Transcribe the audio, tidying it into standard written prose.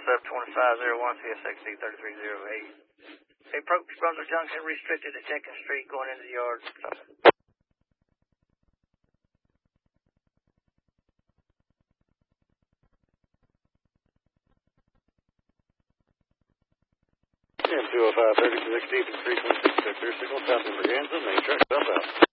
sub 2501 CSXD 3308. Approach Brunswick Junction restricted at 2nd Street going into the yard. And 205 3260 frequency 6 Victor, signal south in Braganza, main track southbound.